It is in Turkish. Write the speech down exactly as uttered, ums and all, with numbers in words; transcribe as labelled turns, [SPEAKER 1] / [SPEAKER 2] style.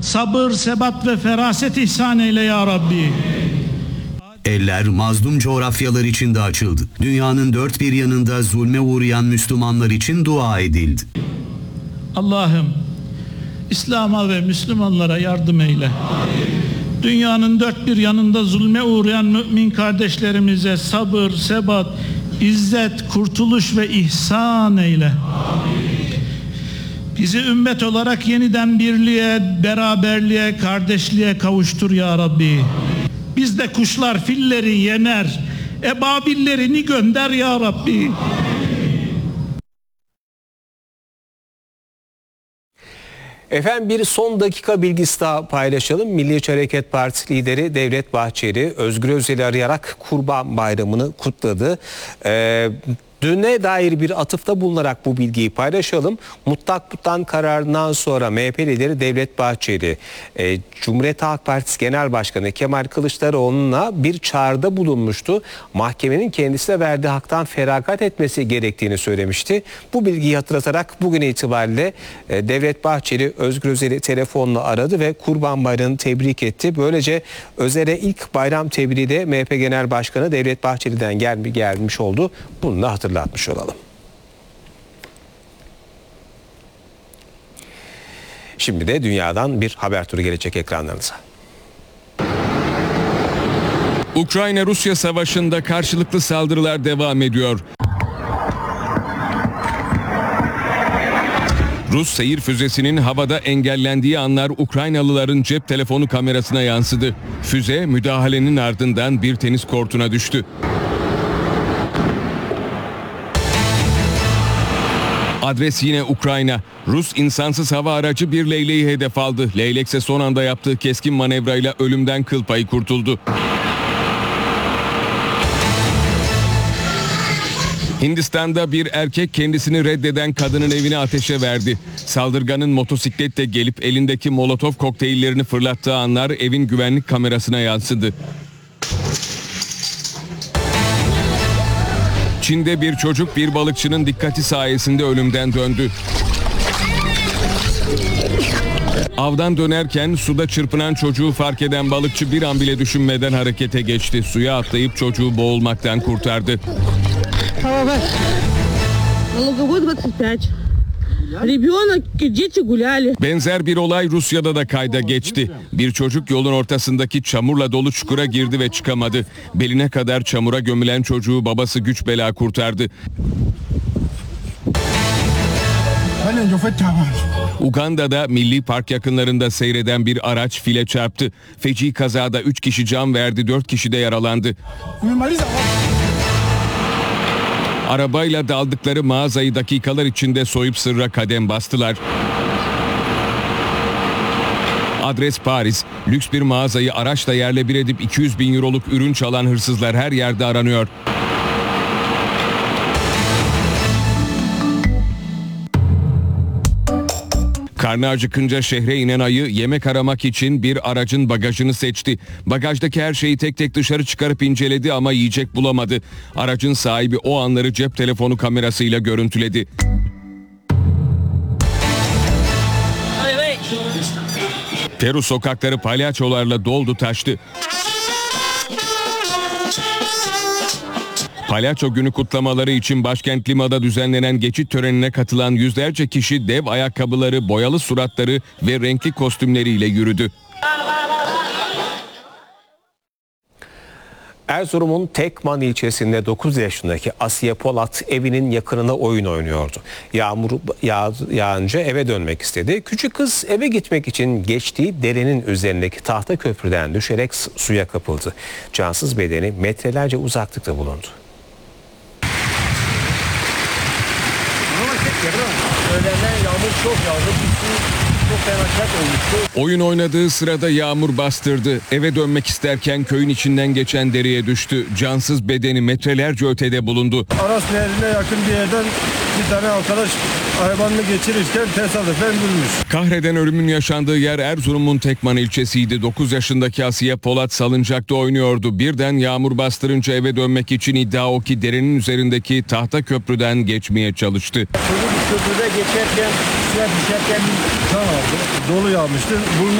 [SPEAKER 1] sabır, sebat ve feraset ihsan eyle ya Rabbi.
[SPEAKER 2] Eller mazlum coğrafyalar için de açıldı. Dünyanın dört bir yanında zulme uğrayan Müslümanlar için dua edildi.
[SPEAKER 1] Allah'ım İslam'a ve Müslümanlara yardım eyle. Dünyanın dört bir yanında zulme uğrayan mümin kardeşlerimize sabır, sebat, izzet, kurtuluş ve ihsan eyle. Bizi ümmet olarak yeniden birliğe, beraberliğe, kardeşliğe kavuştur ya Rabbi. Bizde kuşlar filleri yener, ebabillerini gönder ya Rabbi.
[SPEAKER 3] Efendim bir son dakika bilgisi daha paylaşalım. Milliyetçi Hareket Partisi lideri Devlet Bahçeli Özgür Özel'i arayarak Kurban Bayramı'nı kutladı. Ee, Düne dair bir atıfta bulunarak bu bilgiyi paylaşalım. Mutlak Mutlak kararından sonra M H P lideri Devlet Bahçeli, e, Cumhuriyet Halk Partisi Genel Başkanı Kemal Kılıçdaroğlu'na bir çağrıda bulunmuştu. Mahkemenin kendisine verdiği haktan feragat etmesi gerektiğini söylemişti. Bu bilgiyi hatırlatarak bugün itibariyle e, Devlet Bahçeli Özgür Özel'i telefonla aradı ve Kurban Bayramı'nı tebrik etti. Böylece Özel'e ilk bayram tebriği de M H P Genel Başkanı Devlet Bahçeli'den gel gelmiş oldu. Bunu da hatırlatmıştı. Hatırlatmış olalım. Şimdi de dünyadan bir haber turu gelecek ekranlarınıza.
[SPEAKER 4] Ukrayna-Rusya savaşında karşılıklı saldırılar devam ediyor. Rus seyir füzesinin havada engellendiği anlar Ukraynalıların cep telefonu kamerasına yansıdı. Füze müdahalenin ardından bir tenis kortuna düştü. Adres yine Ukrayna. Rus insansız hava aracı bir leyleği hedef aldı. Leylek ise son anda yaptığı keskin manevrayla ölümden kıl payı kurtuldu. Hindistan'da bir erkek kendisini reddeden kadının evine ateşe verdi. Saldırganın motosikletle gelip elindeki molotof kokteyllerini fırlattığı anlar evin güvenlik kamerasına yansıdı. Çin'de bir çocuk bir balıkçının dikkati sayesinde ölümden döndü. Avdan dönerken suda çırpınan çocuğu fark eden balıkçı bir an bile düşünmeden harekete geçti. Suya atlayıp çocuğu boğulmaktan kurtardı. Benzer bir olay Rusya'da da kayda geçti. Bir çocuk yolun ortasındaki çamurla dolu çukura girdi ve çıkamadı. Beline kadar çamura gömülen çocuğu babası güç bela kurtardı. Uganda'da Milli Park yakınlarında seyreden bir araç file çarptı. Feci kazada üç kişi can verdi, dört kişi de yaralandı. Arabayla daldıkları mağazayı dakikalar içinde soyup sırra kadem bastılar. Adres Paris. Lüks bir mağazayı araçla yerle bir edip iki yüz bin euroluk ürün çalan hırsızlar her yerde aranıyor. Karnı acıkınca şehre inen ayı yemek aramak için bir aracın bagajını seçti. Bagajdaki her şeyi tek tek dışarı çıkarıp inceledi ama yiyecek bulamadı. Aracın sahibi o anları cep telefonu kamerasıyla görüntüledi. Peru sokakları palyaçolarla doldu taştı. Palyaço günü kutlamaları için başkent Lima'da düzenlenen geçit törenine katılan yüzlerce kişi dev ayakkabıları, boyalı suratları ve renkli kostümleriyle yürüdü.
[SPEAKER 3] Erzurum'un Tekman ilçesinde dokuz yaşındaki Asiye Polat evinin yakınında oyun oynuyordu. Yağmur yağ, yağınca eve dönmek istedi. Küçük kız eve gitmek için geçtiği derenin üzerindeki tahta köprüden düşerek suya kapıldı. Cansız bedeni metrelerce uzaklıkta bulundu.
[SPEAKER 5] Öğlenden yağmur çok yağdı. Çok felaket olmuştu.
[SPEAKER 4] Oyun oynadığı sırada yağmur bastırdı. Eve dönmek isterken köyün içinden geçen dereye düştü. Cansız bedeni metrelerce ötede bulundu.
[SPEAKER 5] Aras Nehri'ne yakın bir yerden bir tane arkadaş hayvanını geçirirken tesadüfen vurmuş.
[SPEAKER 4] Kahreden ölümün yaşandığı yer Erzurum'un Tekman ilçesiydi. dokuz yaşındaki Asiye Polat salıncakta oynuyordu. Birden yağmur bastırınca eve dönmek için iddia o ki derenin üzerindeki tahta köprüden geçmeye çalıştı.
[SPEAKER 5] Çocuk köprüde geçerken, suya düşerken bir kan aldı. Dolu yağmıştı. Burnu